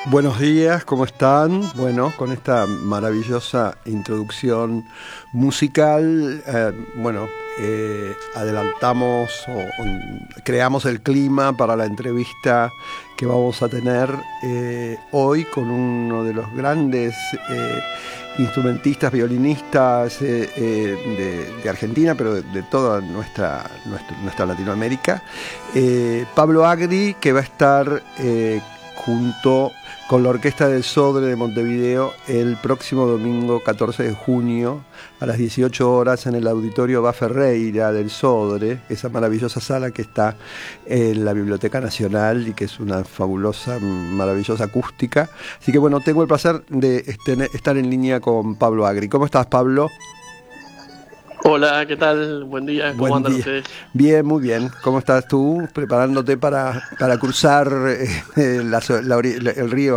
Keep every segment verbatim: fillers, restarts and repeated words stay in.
Buenos días, ¿cómo están? Bueno, con esta maravillosa introducción musical, eh, bueno, eh, adelantamos o, o creamos el clima para la entrevista que vamos a tener eh, hoy con uno de los grandes eh, instrumentistas, violinistas eh, eh, de, de Argentina, pero de, de toda nuestra, nuestra, nuestra Latinoamérica, eh, Pablo Agri, que va a estar eh, junto con la Orquesta del Sodre de Montevideo el próximo domingo catorce de junio a las dieciocho horas en el Auditorio Bá Ferreira del Sodre, esa maravillosa sala que está en la Biblioteca Nacional y que es una fabulosa, maravillosa acústica. Así que bueno, tengo el placer de estar en línea con Pablo Agri. ¿Cómo estás, Pablo? Hola, ¿qué tal? Buen día, ¿cómo Buen andan día. ustedes? Bien, muy bien. ¿Cómo estás tú? Preparándote para, para cruzar eh, la, la, la, el río.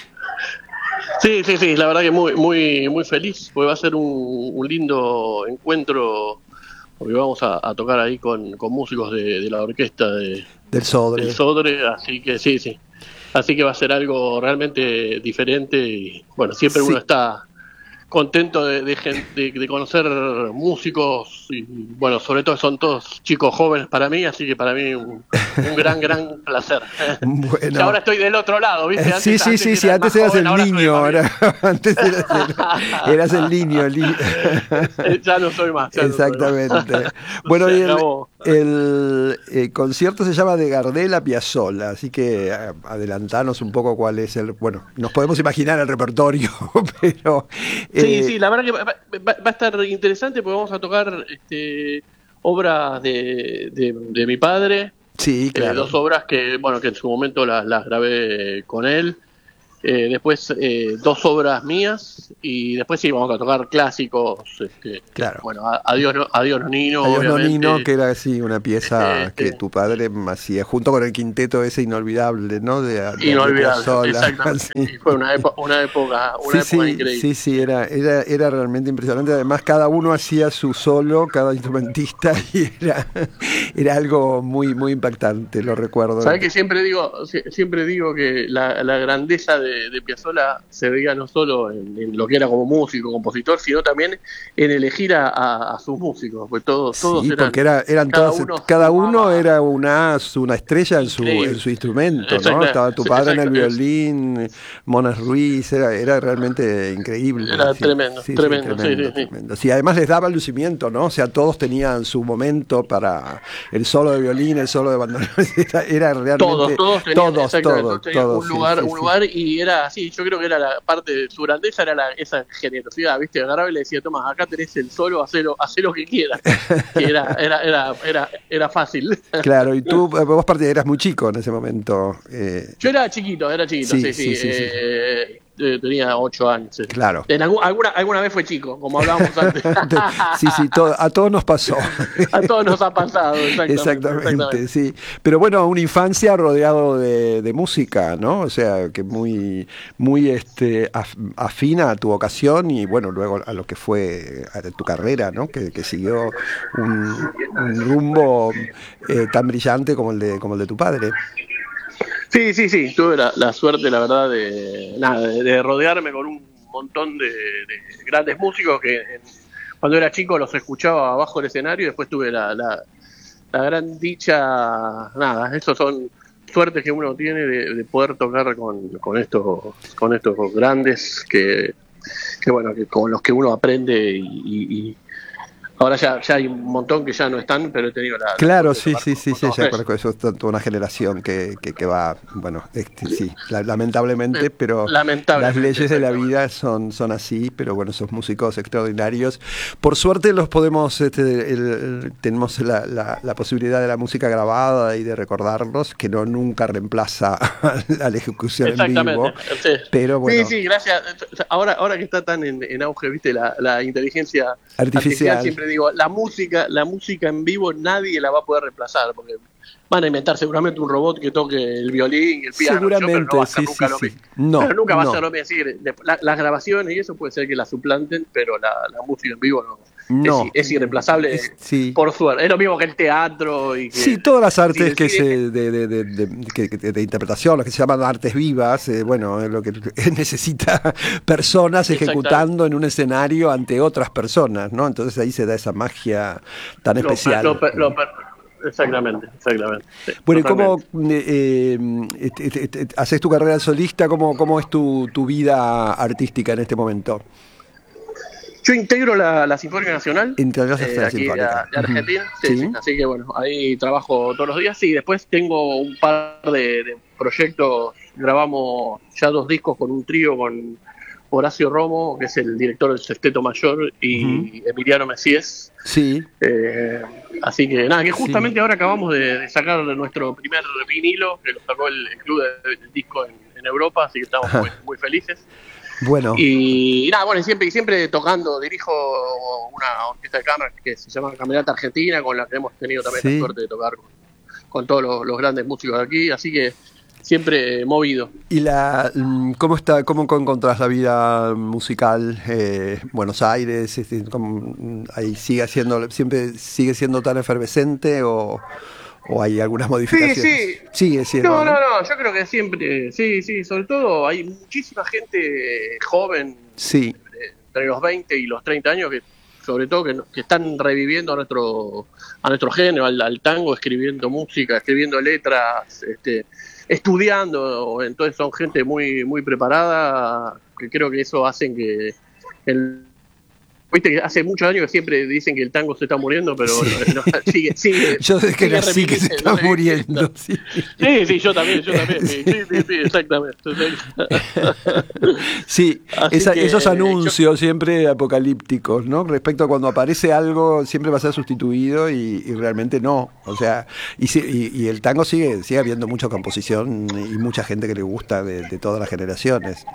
Sí, sí, sí, la verdad que muy, muy, muy feliz, porque va a ser un, un lindo encuentro, porque vamos a, a tocar ahí con, con músicos de, de la orquesta de, del Sodre. del Sodre, así que sí, sí. Así que va a ser algo realmente diferente y bueno, siempre sí. Uno está contento de, de, de, de conocer músicos y bueno, sobre todo son todos chicos jóvenes para mí, así que para mí un, un gran, gran placer. Bueno. Y ahora estoy del otro lado, ¿viste? Antes, sí, sí, antes sí, sí, antes eras joven, el niño, ahora, antes eras el, eras el niño. El niño. Ya no soy más. Ya Exactamente. No soy más. Bueno, y el, el, el concierto se llama De Gardel a Piazzolla, así que adelantanos un poco cuál es el... Bueno, nos podemos imaginar el repertorio, pero... Sí, eh, sí, la verdad que va, va, va a estar interesante porque vamos a tocar este, obras de, de, de mi padre. Sí, claro. Eh, dos obras que, bueno, que en su momento las, las grabé con él. Eh, después eh, dos obras mías y después sí vamos a tocar clásicos. Este, claro. Bueno, Adiós, Adiós Nonino. Adiós obviamente. Nonino, que era así una pieza este, que tu padre hacía junto con el quinteto ese inolvidable, ¿no? De, de inolvidable, exactamente. Sí. Fue una, época, una época, una sí, época sí, increíble. Sí, sí, era, era, era realmente impresionante. Además, cada uno hacía su solo, cada instrumentista, y era, era algo muy, muy impactante, lo recuerdo. ¿Sabés que siempre digo, siempre digo que la, la grandeza de de Piazzolla se veía no solo en, en lo que era como músico, compositor, sino también en elegir a, a, a sus músicos, pues todos, todos sí, eran, porque era, eran cada todas, uno, cada uno era una, una estrella en su, en su instrumento, ¿no? Estaba tu padre en el violín, Monas Ruiz, era, era realmente increíble. Era sí, tremendo, sí, tremendo, sí, tremendo, sí, sí, tremendo. Sí, además les daba el lucimiento, ¿no? O sea, todos tenían su momento para el solo de violín, el solo de bandoneón, era, era realmente... Todos, todos tenían, todos, todos, todos tenían todos, un lugar, sí, sí, un lugar y era así, yo creo que era la parte de su grandeza, era la, esa generosidad, ¿viste? Agarraba y le decía, toma, acá tenés el solo, hacelo, hacé lo que quieras. Que era, era, era, era, era fácil. Claro, y tú, vos parte eras muy chico en ese momento. Eh... Yo era chiquito, era chiquito, sí, sí. sí, sí, eh, sí. Tenía ocho años. Claro. En algún, alguna, alguna vez fue chico, como hablábamos antes. sí, sí, todo, a todos nos pasó. A todos nos ha pasado, exactamente. Exactamente, exactamente. sí. Pero bueno, una infancia rodeado de, de música, ¿no? O sea, que muy, muy este, af, afina a tu vocación y bueno, luego a lo que fue a tu carrera, ¿no? Que, que siguió un, un rumbo eh, tan brillante como el de, como el de tu padre. Sí, sí, sí, tuve la, la suerte, la verdad, de, nada, de, de rodearme con un montón de, de grandes músicos que en, cuando era chico los escuchaba abajo del escenario y después tuve la, la, la gran dicha, nada, esos son suertes que uno tiene de, de poder tocar con, con, estos, con estos grandes que, que, bueno, que con los que uno aprende y... y, y ahora ya, ya hay un montón que ya no están, pero he tenido la... Claro, la sí, sí, sí, sí, ya eso. conozco eso, es toda una generación que, que, que va, bueno, este, sí, la, lamentablemente, pero lamentablemente, las leyes de la vida son, son así, pero bueno, esos músicos extraordinarios. Por suerte los podemos, este, el, el, tenemos la, la, la posibilidad de la música grabada y de recordarlos, que no nunca reemplaza a la ejecución en vivo. Sí. Pero bueno. Sí, sí, gracias. Ahora, ahora que está tan en, en auge, viste, la, la inteligencia artificial, artificial siempre digo, la música, la música en vivo nadie la va a poder reemplazar, porque van a inventar seguramente un robot que toque el violín y el piano, seguramente, yo, pero no va a ser sí, nunca sí, lo sí. mismo. No, pero nunca no. va a ser lo mismo. Decir, la, las grabaciones y eso puede ser que las suplanten, pero la, la música en vivo no. No. es, es irreemplazable, Es- sí. por suerte. Es lo mismo que el teatro y que... Sí, todas las artes sí, el que cine- se de, de, de, de- que- que- de interpretación, las que se llaman artes vivas, eh, bueno, es lo que necesita personas ejecutando en un escenario ante otras personas, ¿no? Entonces ahí se da esa magia tan lo- especial. lo- lo- exactamente, exactamente. Sí, Bueno, ¿y cómo totalmente. eh, eh, te- te- te- haces tu carrera de solista? ¿Cómo, cómo es tu, tu vida artística en este momento? Yo integro la, la Sinfónica Nacional, Integras eh, la aquí Sinfónica. de, de Argentina, Ujú. sí, Sí. sí, así que bueno, ahí trabajo todos los días y después tengo un par de, de proyectos, grabamos ya dos discos con un trío con Horacio Romo, que es el director del Sexteto Mayor, y Emiliano Messies. Sí, Eh, así que nada, que Sí. justamente ahora acabamos de, de sacar nuestro primer vinilo, que lo sacó el, el club de- del disco en, en Europa, así que estamos muy, muy felices. bueno. Y nada, bueno, y siempre, y siempre tocando, dirijo una orquesta de cámara que se llama Camerata Argentina, con la que hemos tenido también Sí. la suerte de tocar con, con todos los, los grandes músicos de aquí, así que siempre movido. ¿Y la mm, cómo está, cómo encontrás la vida musical eh, Buenos Aires? Este, cómo, mm, ahí sigue siendo, siempre sigue siendo tan efervescente o, o hay algunas modificaciones? sí. Sigue siendo. No, no, no, yo creo que siempre, sí, sí, sobre todo hay muchísima gente joven, Sí, eh, entre los veinte y los treinta años, que sobre todo que, que están reviviendo a nuestro a nuestro género, al, al tango, escribiendo música, escribiendo letras, este, estudiando, entonces son gente muy muy preparada, que creo que eso hacen que el viste que hace muchos años que siempre dicen que el tango se está muriendo, pero Sí. no, no, sigue, sigue. yo desde que sigue nací que se reviviendo, está ¿no? muriendo. Sí. Sí, sí, yo también, yo también, sí, sí, sí, sí, exactamente. Sí, Así esa- que, esos yo- anuncios siempre apocalípticos, ¿no? Respecto a cuando aparece algo, siempre va a ser sustituido y, y realmente no. O sea, y, si- y- y el tango sigue, sigue habiendo mucha composición y mucha gente que le gusta de, de todas las generaciones.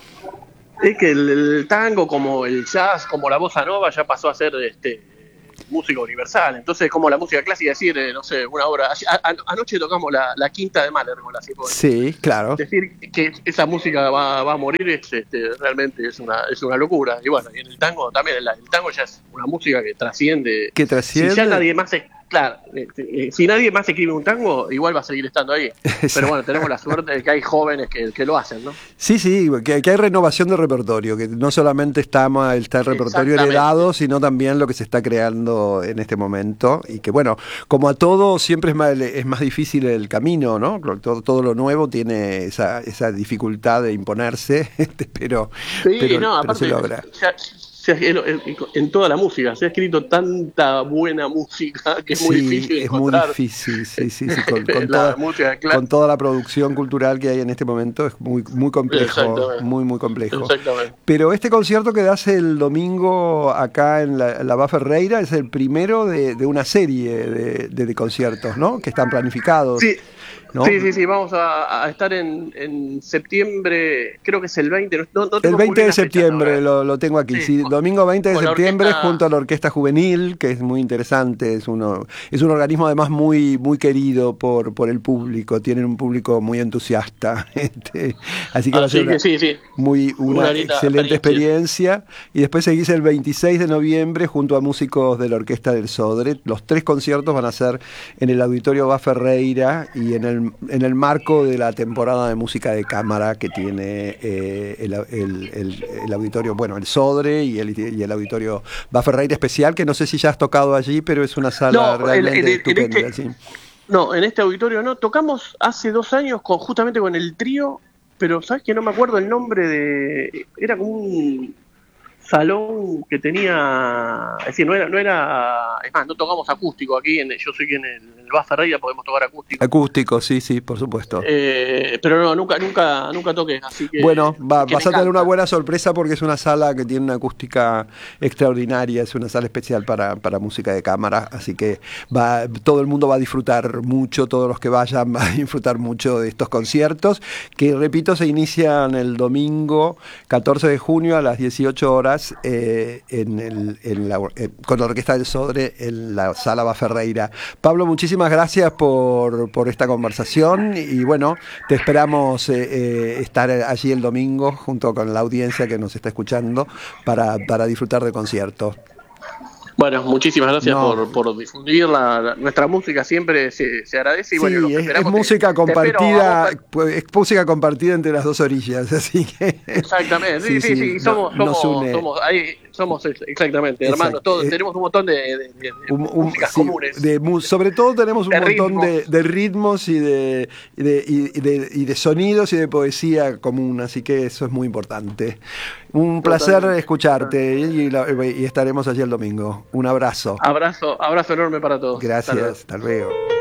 Es que el, el tango, como el jazz, como la bossa nova, ya pasó a ser este música universal. Entonces, como la música clásica, decir, eh, no sé, una hora. A- a- anoche tocamos la, la quinta de Mahler con la Sinfónica. Sí, claro. Decir que esa música va, va a morir es, este, realmente es una, es una locura. Y bueno, y en el tango también, el, el tango ya es una música que trasciende. Que trasciende. Si ya nadie más, es, claro, eh, eh, si nadie más escribe un tango, igual va a seguir estando ahí. Pero bueno, tenemos la suerte de que hay jóvenes que, que lo hacen, ¿no? Sí, sí, que, que hay renovación de repertorio, que no solamente está, ma- está el repertorio Exactamente. heredado, sino también lo que se está creando en este momento. Y que bueno, como a todo, siempre es más, es más difícil el camino, ¿no? Todo, todo lo nuevo tiene esa, esa dificultad de imponerse, este, pero, Sí, pero, no, pero se aparte, logra. ya- se ha- en, en- en toda la música, se ha escrito tanta buena música que es muy Sí, difícil es muy encontrar. difícil, sí, sí, sí, con, con la toda, música clásica. con toda la producción cultural que hay en este momento es muy, muy complejo, Exactamente. muy, muy complejo. Exactamente. Pero este concierto que das el domingo acá en la, en la Bá Ferreira es el primero de, de una serie de, de- de conciertos, ¿no? Que están planificados. Sí, ¿no? sí, sí, sí, vamos a, a estar en, en septiembre, creo que es el veinte. No, no El tengo muy veinte bien de la fecha, septiembre ¿no? lo, lo tengo aquí, Sí, sí, con- domingo veinte de con la septiembre orquesta- junto a la Orquesta Juvenil, que es muy interesante, es uno es un organismo además muy muy querido por por el público, tienen un público muy entusiasta, este, así que va a Así ser que una, sí, sí. muy una, Una linda excelente experiencia. experiencia. Y después seguís el veintiséis de noviembre junto a músicos de la Orquesta del Sodre. Los tres conciertos van a ser en el Auditorio Bá Ferreira y en el, en el marco de la temporada de música de cámara que tiene eh, el, el- el- el auditorio, bueno, el Sodre y el, y el Auditorio Bá Ferreira especial, que no sé si ya has tocado allí, pero es una sala No, en- realmente en- en estupenda. este- sí. No, en este auditorio no. Tocamos hace dos años con, justamente con el trío, pero sabes que no me acuerdo el nombre de. Era como un salón que tenía. Es decir, no era. No era es más, no tocamos acústico aquí. En, yo soy que en el, en el Bá Ferreira podemos tocar acústico. Acústico, sí, sí, por supuesto. Eh, pero no, nunca, nunca, nunca toqué. Así que. Bueno, va- que vas me a tener una encanta. buena sorpresa porque es una sala que tiene una acústica extraordinaria, es una sala especial para, para música de cámara, así que va, todo el mundo va a disfrutar mucho, todos los que vayan van a disfrutar mucho de estos conciertos, que repito, se inician el domingo catorce de junio a las dieciocho horas eh, en el, en la, eh, con la Orquesta del Sodre en la Sala Bá Ferreira. Pablo, muchísimas gracias por, por esta conversación y bueno, te esperamos eh, eh, estar allí el domingo junto con la audiencia que nos está escuchando para, para disfrutar de conciertos. Bueno, muchísimas gracias No. por, por difundir la, la- nuestra música, siempre se, se agradece. Y Sí, bueno, los es, es esperamos. música te- te espero compartida, a vos, pues, es música compartida entre las dos orillas, así que exactamente, sí, sí, sí, no- somos, nos somos, une. somos, ahí, somos ex- exactamente, Exacto. hermanos, todos, Eh, tenemos un montón de, de- de- de Un- un- músicas sí, comunes, de mu- sobre todo tenemos un de montón de, ritmos. de ritmos y de, y, de, y de- y de sonidos y de poesía común, así que eso es muy importante. Un placer Totalmente. escucharte y, la- y estaremos allí el domingo. Un abrazo. Abrazo, abrazo enorme para todos. Hasta luego. Gracias, hasta luego.